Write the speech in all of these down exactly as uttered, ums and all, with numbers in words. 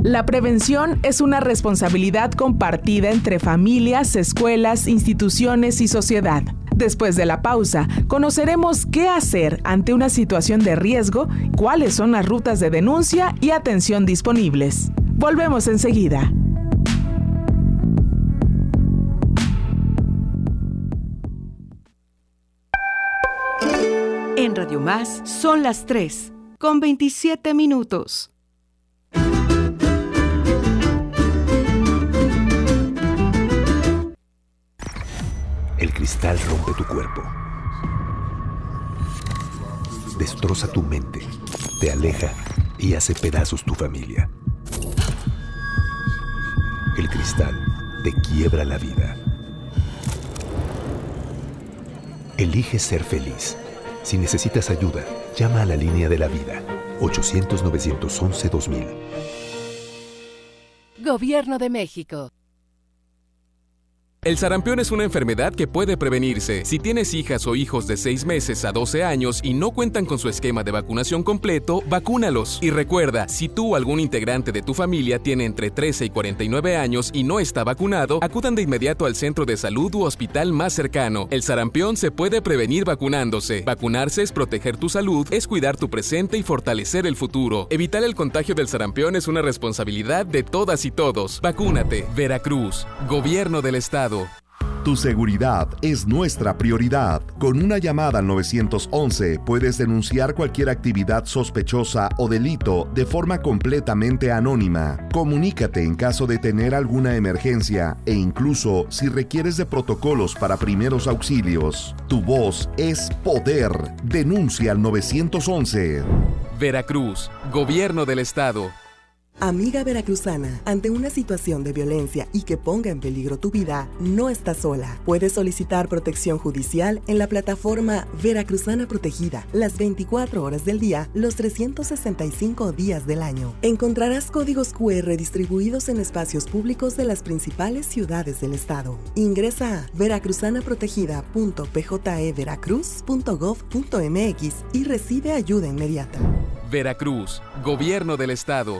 La prevención es una responsabilidad compartida entre familias, escuelas, instituciones y sociedad. Después de la pausa, conoceremos qué hacer ante una situación de riesgo, cuáles son las rutas de denuncia y atención disponibles. Volvemos enseguida. En Radio Más son las tres, con veintisiete minutos. El cristal rompe tu cuerpo, destroza tu mente, te aleja y hace pedazos tu familia. El cristal te quiebra la vida. Elige ser feliz. Si necesitas ayuda, llama a la línea de la vida, ochocientos, novecientos once, dos mil. Gobierno de México. El sarampión es una enfermedad que puede prevenirse. Si tienes hijas o hijos de seis meses a doce años y no cuentan con su esquema de vacunación completo, vacúnalos. Y recuerda, si tú o algún integrante de tu familia tiene entre trece y cuarenta y nueve años y no está vacunado, acudan de inmediato al centro de salud u hospital más cercano. El sarampión se puede prevenir vacunándose. Vacunarse es proteger tu salud, es cuidar tu presente y fortalecer el futuro. Evitar el contagio del sarampión es una responsabilidad de todas y todos. Vacúnate. Veracruz, Gobierno del Estado. Tu seguridad es nuestra prioridad. Con una llamada al nueve once puedes denunciar cualquier actividad sospechosa o delito de forma completamente anónima. Comunícate en caso de tener alguna emergencia e incluso si requieres de protocolos para primeros auxilios. Tu voz es poder. Denuncia al nueve once. Veracruz, Gobierno del Estado. Amiga veracruzana, ante una situación de violencia y que ponga en peligro tu vida, no estás sola. Puedes solicitar protección judicial en la plataforma Veracruzana Protegida, las veinticuatro horas del día, los trescientos sesenta y cinco días del año. Encontrarás códigos cu erre distribuidos en espacios públicos de las principales ciudades del estado. Ingresa a veracruzana protegida punto p j e veracruz punto gov punto m x y recibe ayuda inmediata. Veracruz, Gobierno del Estado.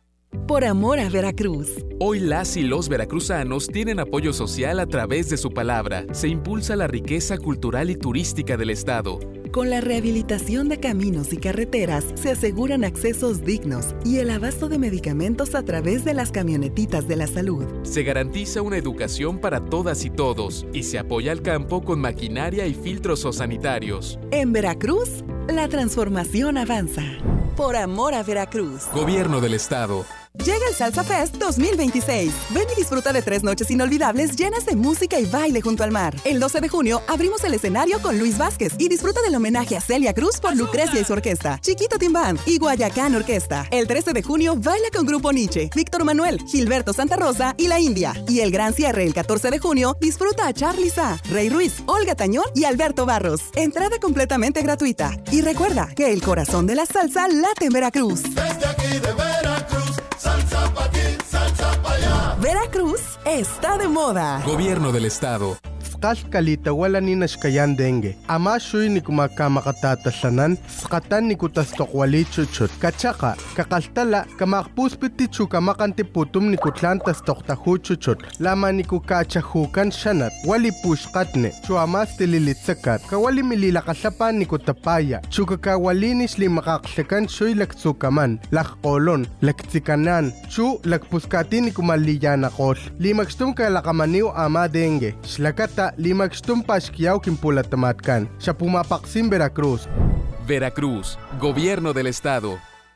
Por amor a Veracruz. Hoy las y los veracruzanos tienen apoyo social a través de su palabra. Se impulsa la riqueza cultural y turística del estado. Con la rehabilitación de caminos y carreteras se aseguran accesos dignos y el abasto de medicamentos a través de las camionetitas de la salud. Se garantiza una educación para todas y todos y se apoya al campo con maquinaria y filtros sanitarios. En Veracruz, la transformación avanza. Por amor a Veracruz. Gobierno del Estado. Llega el Salsa Fest dos mil veintiséis. Ven y disfruta de tres noches inolvidables llenas de música y baile junto al mar. El doce de junio abrimos el escenario con Luis Vázquez y disfruta del homenaje a Celia Cruz por Lucrecia y su orquesta, Chiquito Tim Band y Guayacán Orquesta. El trece de junio baila con Grupo Nietzsche, Víctor Manuel, Gilberto Santa Rosa y La India. Y el gran cierre el catorce de junio disfruta a Charly Sa, Rey Ruiz, Olga Tañón y Alberto Barros. Entrada completamente gratuita. Y recuerda que el corazón de la salsa late en Veracruz. Desde aquí de Veracruz, salsa pa' aquí, salsa pa' allá. Veracruz está de moda. Gobierno del Estado. Kalita wala ni nashkayan dengue. Ama shuy ni kumakamakatatasanan, skatan ni kutastokwali chuchut. Kachaka, kakaltala, kamakpuspiti chukamakanti putum ni kutlantas toktahu chuchut. Lama ni kukachahukan shanat, wali pushkatne, chuamas tililitsakat, kawali mililakasapan ni kutapaya, chukakawalinis li makaksekan shuy laktsukaman, lakkolon, laktsikanan, chu lakpuskati ni kumaliyanakol. Limakstum kalakamaniw ama dengue, shlakata limagstum pashkiyaw kimpulatamatkan. Siya pumapaksim Veracruz. Veracruz, Gobierno del Estado.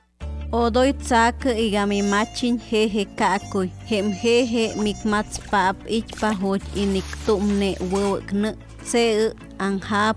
Odoy tsak igami machin jeje kakoy. Hem jeje mikmats pap ichpahot iniktumne wewekne. Se anhap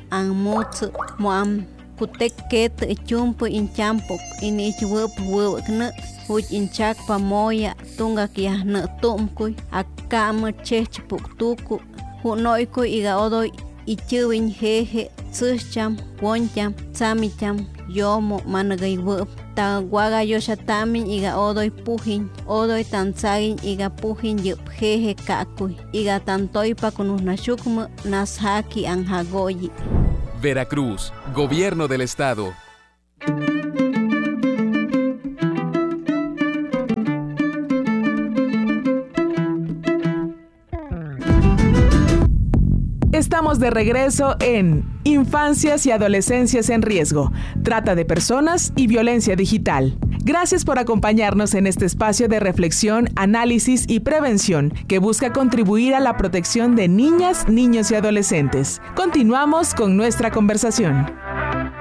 anmot moam kutekket chumpo inchampok inichwep wewekne. Huj inchak pamoya tunga kiahne tumkuy akam chechpuk tuku. Hunoyko iga odoy ichuwin jeje tsucham woncham tsamicham yomo managay wup ta waga yoshatamin iga odoy puhin odoy tansagin iga puhin yup jeje kakuy iga tantoy pa kunusnashukma nashaki anhagoyi. Veracruz, Gobierno del Estado. Estamos de regreso en Infancias y Adolescencias en Riesgo, Trata de Personas y Violencia Digital. Gracias por acompañarnos en este espacio de reflexión, análisis y prevención que busca contribuir a la protección de niñas, niños y adolescentes. Continuamos con nuestra conversación.